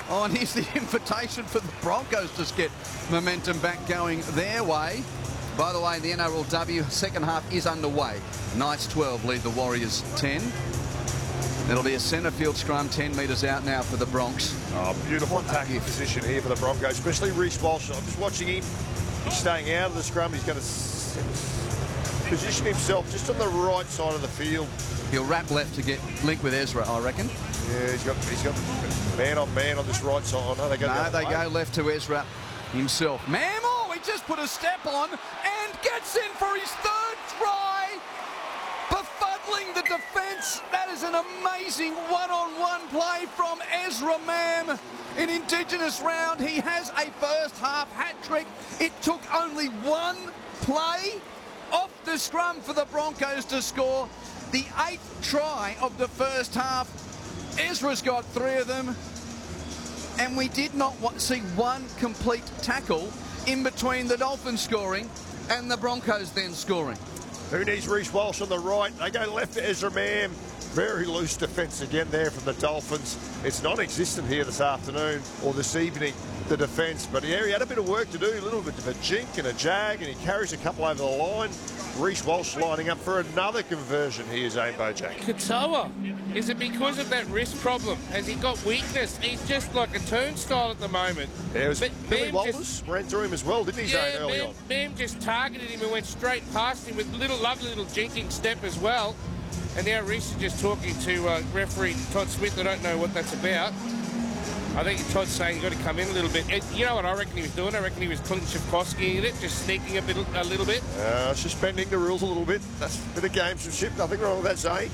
Oh, and here's the invitation for the Broncos to get momentum back going their way. By the way, the NRLW second half is underway. Knights 12 lead the Warriors 10. It'll be a centre field scrum 10 metres out now for the Bronx. Oh, beautiful attacking position here for the Broncos, especially Reece Walsh. I'm just watching him. He's staying out of the scrum. He's going to position himself just on the right side of the field. He'll wrap left to get linked with Ezra, I reckon. Yeah, he's got man on this right side. Oh, no, they go left to Ezra himself. Mammal, he just put a step on and gets in for his third try. Befuddling the defence. That is an amazing one-on-one play from Ezra Mam. In Indigenous round, he has a first half hat-trick. It took only one play off the scrum for the Broncos to score. The 8th try of the first half. Ezra's got 3 of them. And we did not see one complete tackle in between the Dolphins scoring and the Broncos then scoring. Who needs Reece Walsh on the right? They go left to Ezra Mam. Very loose defence again there from the Dolphins. It's non-existent here this afternoon or this evening, the defence. But yeah, he had a bit of work to do, a little bit of a jink and a jag, and he carries a couple over the line. Reece Walsh lining up for another conversion here, Zane Bojack. Katoa, is it because of that wrist problem? Has he got weakness? He's just like a turnstile at the moment. Yeah, it was Billy Walters ran through him as well, didn't he, Zane, early on? Bam just targeted him and went straight past him with lovely little jinking step as well. And now Reece is just talking to referee Todd Smith. I don't know what that's about. I think Todd's saying you've got to come in a little bit. You know what I reckon he was doing? I reckon he was Clint Shavkovsky in it, just sneaking a little bit. Suspending the rules a little bit. That's a bit of gamesmanship. Nothing wrong with that, Zane.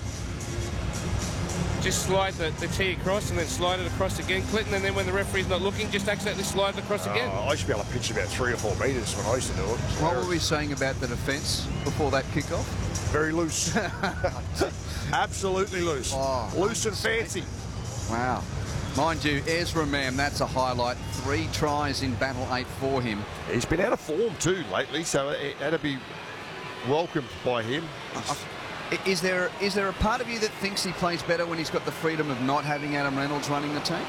Just slide the tee across and then slide it across again, Clinton, and then when the referee's not looking, just accidentally slide it across again. I used to be able to pitch about 3 or 4 metres when I used to do it. What were we saying about the defence before that kick-off? Very loose. Absolutely loose. Oh, loose and fancy. Wow. Mind you, Ezra Mam, that's a highlight. 3 tries in Battle 8 for him. He's been out of form too lately, so that'd be welcomed by him. Is there a part of you that thinks he plays better when he's got the freedom of not having Adam Reynolds running the team?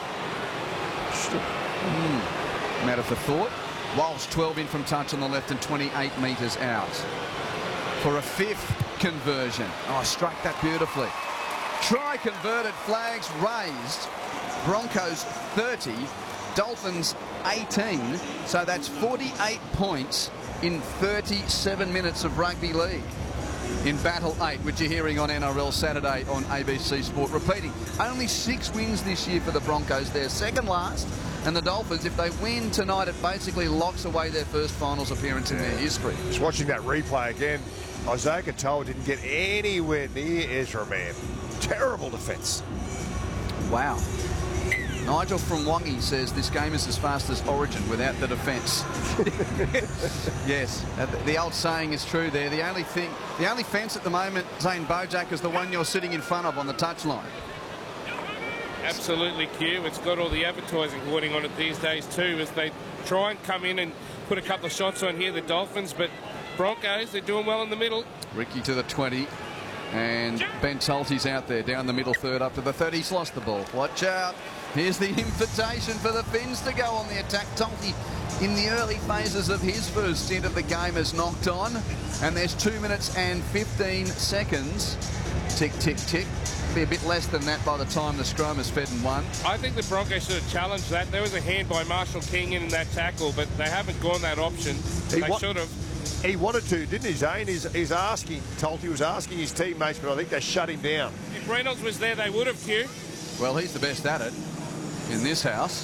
Matter for thought. Walsh 12 in from touch on the left and 28 metres out. For a 5th conversion. Oh, struck that beautifully. Try converted, flags raised. Broncos 30, Dolphins 18. So that's 48 points in 37 minutes of rugby league. In Battle 8, which you're hearing on NRL Saturday on ABC Sport. Repeating, only 6 wins this year for the Broncos. They're second last. And the Dolphins, if they win tonight, it basically locks away their first finals appearance in their history. Just watching that replay again, Isaiah Katoa didn't get anywhere near Ezra Mam. Terrible defence. Wow. Nigel from Wongi says this game is as fast as Origin without the defence. Yes, the old saying is true there. The only fence at the moment, Zane Bojack, is the one you're sitting in front of on the touchline. Absolutely, Q. It's got all the advertising hoarding on it these days too, as they try and come in and put a couple of shots on here, the Dolphins, but Broncos, they're doing well in the middle. Ricky to the 20, and Ben Tulty's out there, down the middle third up to the 30. He's lost the ball. Watch out. Here's the invitation for the Finns to go on the attack. Tulty, in the early phases of his first stint of the game, has knocked on, and there's 2 minutes and 15 seconds. Tick, tick, tick. Be a bit less than that by the time the scrum is fed and won. I think the Broncos should have challenged that. There was a hand by Marshall King in that tackle, but they haven't gone that option. They should have. He wanted to, didn't he, Zane? He's asking, Tulty was asking his teammates, but I think they shut him down. If Reynolds was there, they would have, Q. Well, he's the best at it in this house.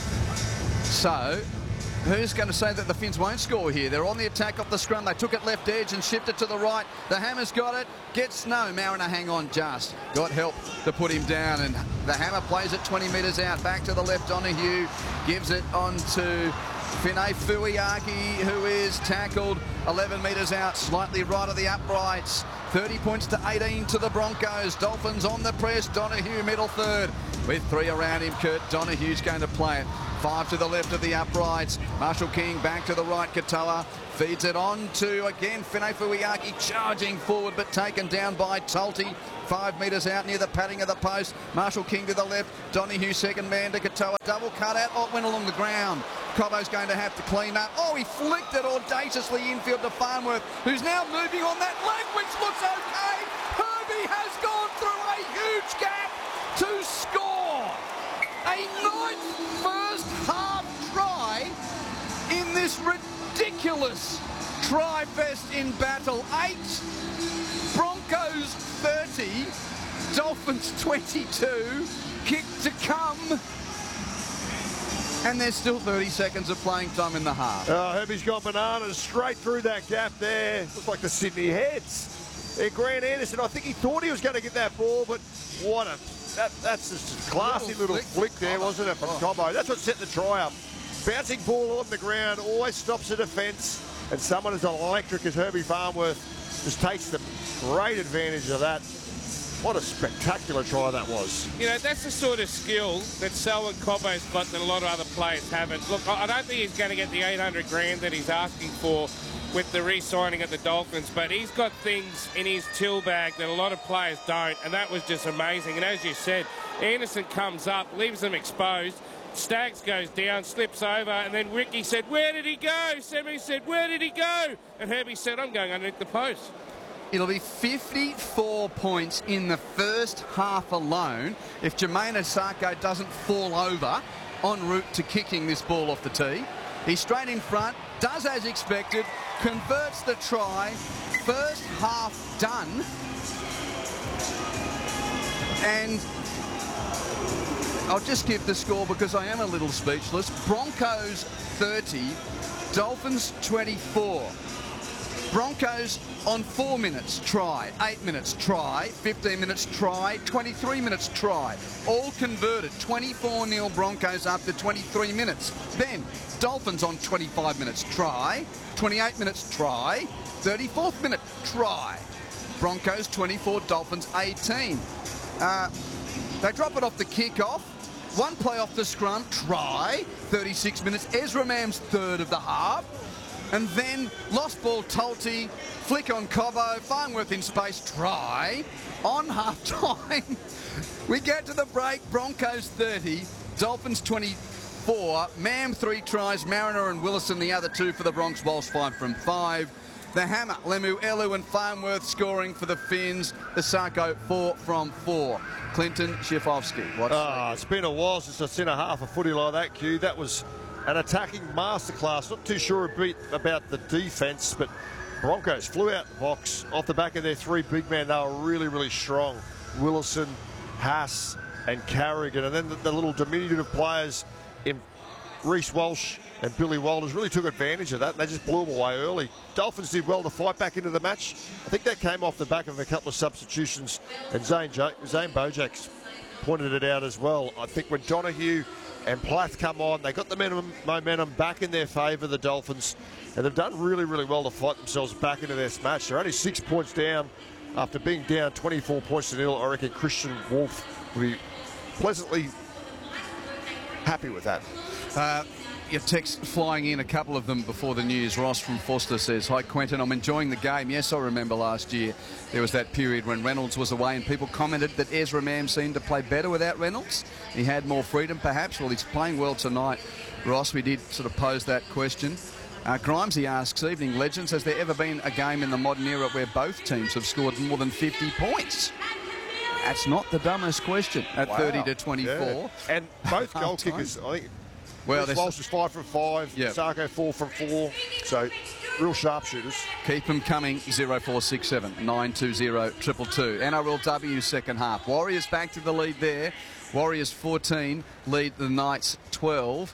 So, who's going to say that the Finns won't score here? They're on the attack off the scrum. They took it left edge and shifted to the right. The Hammer's got it. Gets no. Mariner hang on just. Got help to put him down, and the Hammer plays it 20 metres out. Back to the left, Donahue. Gives it on to Finay Fuiaki, who is tackled 11 metres out, slightly right of the uprights. 30 points to 18 to the Broncos. Dolphins on the press. Donahue middle third. With 3 around him, Kurt Donahue's going to play it. 5 to the left of the uprights. Marshall King back to the right. Katoa feeds it on to, again, Fine Fuiaki charging forward, but taken down by Tulti. 5 metres out near the padding of the post. Marshall King to the left. Donahue second man to Katoa. Double cut out. Oh, went along the ground. Cobbo's going to have to clean up. Oh, he flicked it audaciously infield to Farnworth, who's now moving on that leg, which looks okay. Herbie has gone through a huge gap to score. A 9th first half try in this ridiculous try-fest in battle. 8, Broncos 30, Dolphins 22, kick to come. And there's still 30 seconds of playing time in the half. Herbie's got bananas straight through that gap there. Looks like the Sydney Heads. Grant Anderson, I think he thought he was going to get that ball, but what a... That's just a classy little flick there, wasn't it, from Cobbo? That's what set the try up. Bouncing ball on the ground, always stops the defence, and someone as electric as Herbie Farnworth just takes the great advantage of that. What a spectacular try that was. You know, that's the sort of skill that Selwyn Cobbo's got that a lot of other players haven't. Look, I don't think he's going to get the 800 grand that he's asking for with the re-signing of the Dolphins, but he's got things in his till bag that a lot of players don't, and that was just amazing. And as you said, Anderson comes up, leaves them exposed. Staggs goes down, slips over, and then Ricky said, "Where did he go?" Semi said, "Where did he go?" And Herbie said, "I'm going underneath the post." It'll be 54 points in the first half alone if Jermaine Asako doesn't fall over en route to kicking this ball off the tee. He's straight in front, does as expected, converts the try, first half done. And I'll just give the score because I am a little speechless. Broncos 30, Dolphins 24. Broncos on 4 minutes try, 8 minutes try, 15 minutes try, 23 minutes try. All converted. 24-0 Broncos after 23 minutes. Then Dolphins on 25 minutes try, 28 minutes try, 34th minute try. Broncos 24, Dolphins 18. They drop it off the kick-off. 1 play off the scrum, try, 36 minutes. Ezra Mam's third of the half. And then lost ball Tulti, flick on Cobbo, Farnworth in space, try. On half-time, we get to the break, Broncos 30, Dolphins 24. Mam 3 tries, Mariner and Willison the other 2 for the Bronx, Walsh 5 from 5. The hammer, Lemu, Elu and Farnworth scoring for the Finns. Asako 4 from 4. Clinton Schifovski. It's been a while since I've seen a half a footy like that, Q. That was an attacking masterclass. Not too sure a bit about the defence, but Broncos flew out the box off the back of their 3 big men. They were really, really strong. Willison, Haas and Carrigan. And then the little diminutive players in Reece Walsh and Billy Walters really took advantage of that. They just blew them away early. Dolphins did well to fight back into the match. I think that came off the back of a couple of substitutions, and Zane Bojack pointed it out as well. I think when Donahue and Plath come on, they got the momentum back in their favour, the Dolphins, and they've done really, really well to fight themselves back into this match. They're only 6 points down after being down 24 points to 0. I reckon Christian Wolf will be pleasantly happy with that. Your text flying in, a couple of them before the news. Ross from Forster says, "Hi Quentin, I'm enjoying the game." Yes, I remember last year there was that period when Reynolds was away and people commented that Ezra Mam seemed to play better without Reynolds. He had more freedom perhaps. Well, he's playing well tonight. Ross, we did sort of pose that question. Grimesy asks, "Evening legends, has there ever been a game in the modern era where both teams have scored more than 50 points?" That's not the dumbest question at 30 to 24. Yeah. And both goal kickers, I think. Well, Walsh was 5 from 5. Yep. Sarko 4 from 4. So, real sharpshooters. Keep them coming. 0467 920 222. NRLW second half. Warriors back to the lead there. Warriors 14 lead the Knights 12.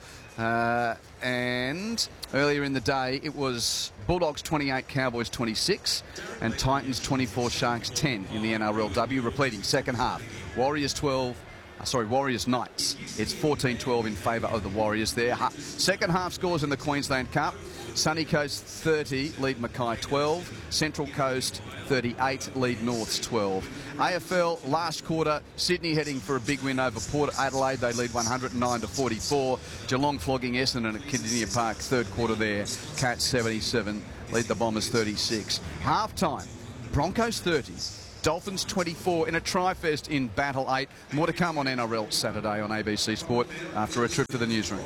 And earlier in the day, it was Bulldogs 28, Cowboys 26, and Titans 24, Sharks 10 in the NRLW. Repeating second half. Warriors 12, Warriors Knights. It's 14-12 in favour of the Warriors there. Second half scores in the Queensland Cup. Sunny Coast 30, lead Mackay 12. Central Coast 38, lead Norths 12. AFL last quarter, Sydney heading for a big win over Port Adelaide. They lead 109-44. Geelong flogging Essendon at Kardinia Park, third quarter there. Cats 77, lead the Bombers 36. Half time, Broncos 30. Dolphins 24 in a tri-fest in Battle 8. More to come on NRL Saturday on ABC Sport after a trip to the newsroom.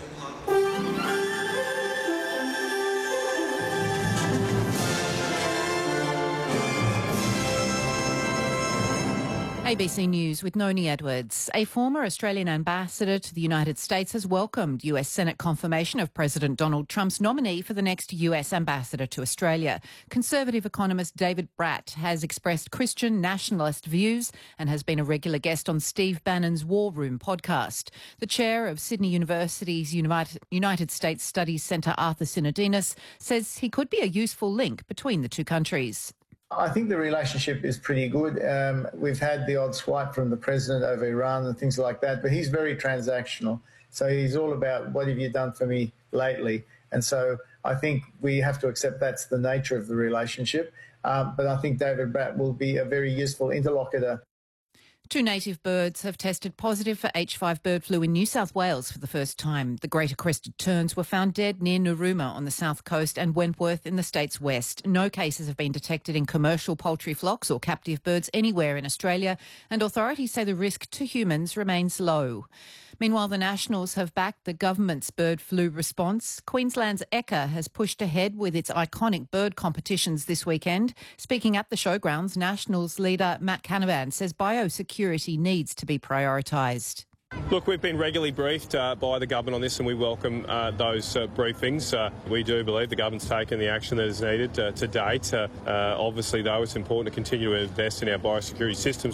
ABC News with Noni Edwards. A former Australian ambassador to the United States has welcomed US Senate confirmation of President Donald Trump's nominee for the next US ambassador to Australia. Conservative economist David Bratt has expressed Christian nationalist views and has been a regular guest on Steve Bannon's War Room podcast. The chair of Sydney University's United States Studies Centre, Arthur Sinodinos, says he could be a useful link between the two countries. I think the relationship is pretty good. We've had the odd swipe from the president over Iran and things like that, but he's very transactional. So he's all about, what have you done for me lately? And so I think we have to accept that's the nature of the relationship. But I think David Bratt will be a very useful interlocutor. 2 native birds have tested positive for H5 bird flu in New South Wales for the first time. The greater crested terns were found dead near Narooma on the south coast and Wentworth in the state's west. No cases have been detected in commercial poultry flocks or captive birds anywhere in Australia, and authorities say the risk to humans remains low. Meanwhile, the Nationals have backed the government's bird flu response. Queensland's Ekka has pushed ahead with its iconic bird competitions this weekend. Speaking at the showgrounds, Nationals leader Matt Canavan says biosecurity needs to be prioritised. Look, we've been regularly briefed by the government on this and we welcome those briefings. We do believe the government's taken the action that is needed to date. Obviously, though, it's important to continue to invest in our biosecurity systems.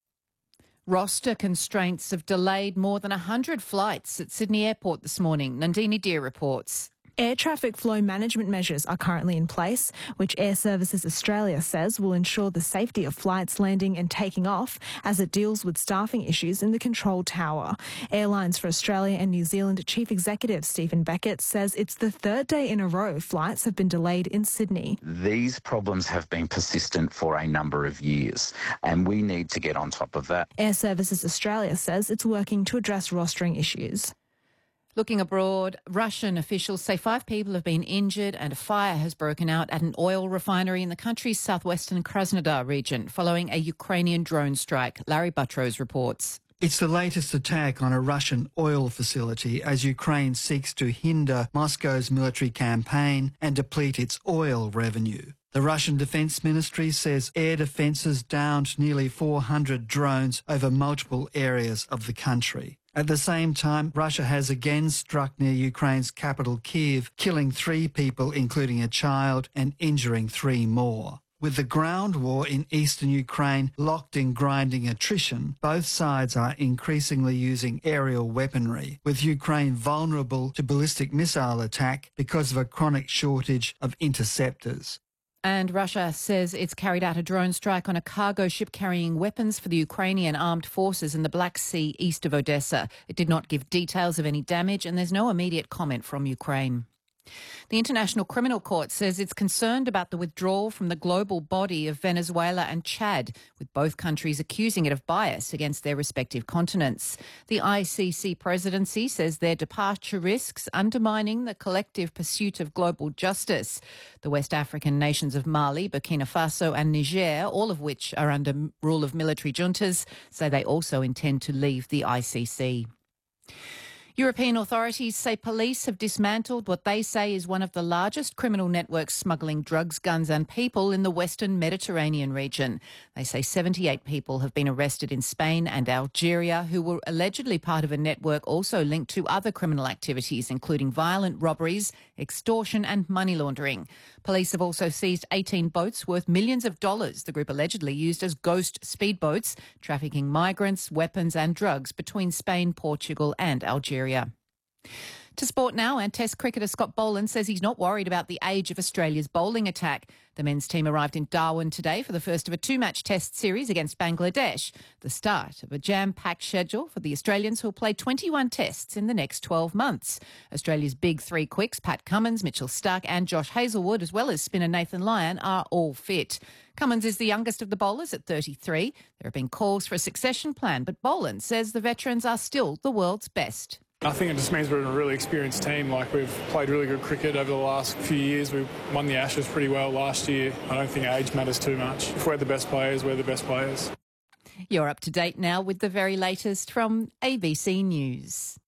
Roster constraints have delayed more than 100 flights at Sydney Airport this morning. Nandini Deer reports. Air traffic flow management measures are currently in place, which Air Services Australia says will ensure the safety of flights landing and taking off as it deals with staffing issues in the control tower. Airlines for Australia and New Zealand Chief Executive Stephen Beckett says it's the third day in a row flights have been delayed in Sydney. These problems have been persistent for a number of years, and we need to get on top of that. Air Services Australia says it's working to address rostering issues. Looking abroad, Russian officials say 5 people have been injured and a fire has broken out at an oil refinery in the country's southwestern Krasnodar region following a Ukrainian drone strike. Larry Buttrose reports. It's the latest attack on a Russian oil facility as Ukraine seeks to hinder Moscow's military campaign and deplete its oil revenue. The Russian Defence Ministry says air defences downed nearly 400 drones over multiple areas of the country. At the same time, Russia has again struck near Ukraine's capital, Kyiv, killing 3 people, including a child, and injuring 3 more. With the ground war in eastern Ukraine locked in grinding attrition, both sides are increasingly using aerial weaponry, with Ukraine vulnerable to ballistic missile attack because of a chronic shortage of interceptors. And Russia says it's carried out a drone strike on a cargo ship carrying weapons for the Ukrainian armed forces in the Black Sea east of Odessa. It did not give details of any damage, and there's no immediate comment from Ukraine. The International Criminal Court says it's concerned about the withdrawal from the global body of Venezuela and Chad, with both countries accusing it of bias against their respective continents. The ICC presidency says their departure risks undermining the collective pursuit of global justice. The West African nations of Mali, Burkina Faso and Niger, all of which are under rule of military juntas, say they also intend to leave the ICC. European authorities say police have dismantled what they say is one of the largest criminal networks smuggling drugs, guns and people in the Western Mediterranean region. They say 78 people have been arrested in Spain and Algeria who were allegedly part of a network also linked to other criminal activities, including violent robberies, extortion and money laundering. Police have also seized 18 boats worth millions of dollars the group allegedly used as ghost speedboats, trafficking migrants, weapons and drugs between Spain, Portugal and Algeria. To sport now, and Test cricketer Scott Boland says he's not worried about the age of Australia's bowling attack. The men's team arrived in Darwin today for the first of a two-match Test series against Bangladesh, the start of a jam-packed schedule for the Australians who will play 21 Tests in the next 12 months. Australia's big three quicks, Pat Cummins, Mitchell Starc and Josh Hazlewood, as well as spinner Nathan Lyon, are all fit. Cummins is the youngest of the bowlers at 33. There have been calls for a succession plan, but Boland says the veterans are still the world's best. I think it just means we're a really experienced team. Like, we've played really good cricket over the last few years. We won the Ashes pretty well last year. I don't think age matters too much. If we're the best players, we're the best players. You're up to date now with the very latest from ABC News.